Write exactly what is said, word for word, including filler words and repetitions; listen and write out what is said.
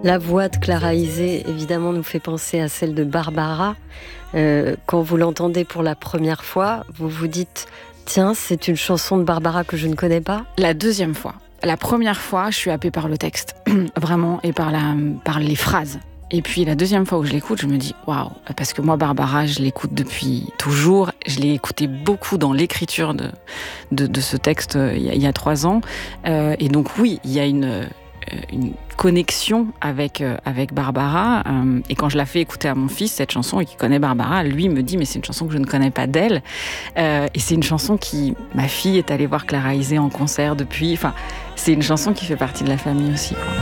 La voix de Clara Isé, évidemment, nous fait penser à celle de Barbara. Euh, quand vous l'entendez pour la première fois, vous vous dites « Tiens, c'est une chanson de Barbara que je ne connais pas ». La deuxième fois. La première fois, je suis happée par le texte, vraiment, et par, la, par les phrases. Et puis la deuxième fois où je l'écoute, je me dis « Waouh !» Parce que moi, Barbara, je l'écoute depuis toujours. Je l'ai écouté beaucoup dans l'écriture de, de, de ce texte euh, il, y a, il y a trois ans. Euh, et donc oui, il y a une... une connexion avec, euh, avec Barbara. Euh, et quand je la fais écouter à mon fils, cette chanson, et qui connaît Barbara, lui me dit « Mais c'est une chanson que je ne connais pas d'elle. Euh, » Et c'est une chanson qui... Ma fille est allée voir Clara Isé en concert depuis. Enfin, c'est une chanson qui fait partie de la famille aussi, quoi.